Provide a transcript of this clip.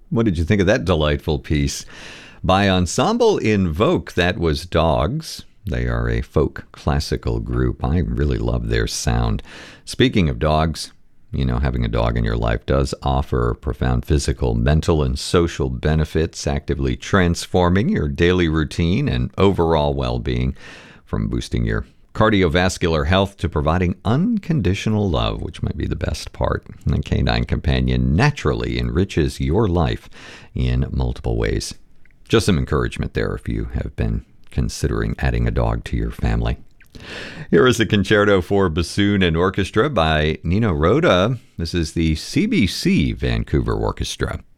What did you think of that delightful piece? By Ensemble Invoke, that was Dogs. They are a folk classical group. I really love their sound. Speaking of dogs, having a dog in your life does offer profound physical, mental, and social benefits, actively transforming your daily routine and overall well-being, from boosting your cardiovascular health to providing unconditional love, which might be the best part. The Canine Companion naturally enriches your life in multiple ways. Just some encouragement there if you have been considering adding a dog to your family. Here is a concerto for bassoon and orchestra by Nino Rota. This is the CBC Vancouver Orchestra.